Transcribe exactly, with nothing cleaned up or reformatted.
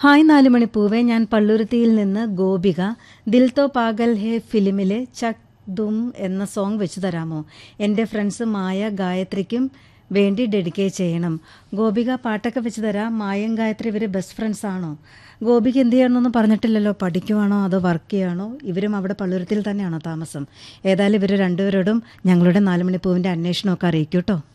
Hi നാലുമണിപ്പൂവെ, ഞാൻ പള്ളുരുത്തിയിൽ നിന്ന് ഗോപിക. ദിൽ തോ പാഗൽ ഹേ ഫിലിമിലെ ചക് ദും എന്ന സോങ് വെച്ച് തരാമോ? എൻ്റെ ഫ്രണ്ട്സ് മായ ഗായത്രിക്കും വേണ്ടി ഡെഡിക്കേറ്റ് ചെയ്യണം. ഗോപിക, പാട്ടൊക്കെ വെച്ച് തരാം. മായം ഗായത്രി ഇവർ ബെസ്റ്റ് ഫ്രണ്ട്സ് ആണോ? ഗോപിക്ക് എന്ത് ചെയ്യണമെന്നൊന്നും പറഞ്ഞിട്ടില്ലല്ലോ. പഠിക്കുവാണോ അതോ വർക്ക് ചെയ്യുകയാണോ? ഇവരും അവിടെ പള്ളുരുത്തിയിൽ തന്നെയാണോ താമസം? ഏതായാലും ഇവർ രണ്ടുപേരോടും ഞങ്ങളുടെ നാലുമണിപ്പൂവിൻ്റെ അന്വേഷണമൊക്കെ അറിയിക്കൂ കേട്ടോ.